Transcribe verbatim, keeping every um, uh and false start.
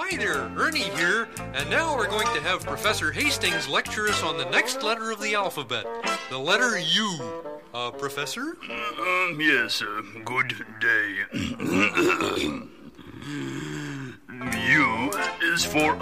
Hi there, Ernie here, and now we're going to have Professor Hastings lecture us on the next letter of the alphabet, the letter U. Uh, Professor? Um, yes, uh, good day. U is for